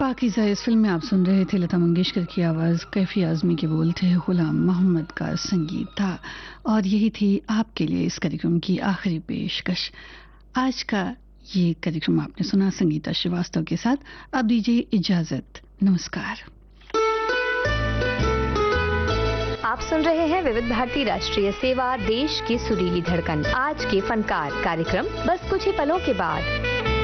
पाकीज़ा इस फिल्म में आप सुन रहे थे लता मंगेशकर की आवाज़, कैफी आज़मी के बोल थे, गुलाम मोहम्मद का संगीत था और यही थी आपके लिए इस कार्यक्रम की आखिरी पेशकश। आज का ये कार्यक्रम आपने सुना संगीता श्रीवास्तव के साथ। अब दीजिए इजाज़त, नमस्कार। आप सुन रहे हैं विविध भारती राष्ट्रीय सेवा, देश की सुरीली धड़कन। आज के फनकार कार्यक्रम बस कुछ ही पलों के बाद।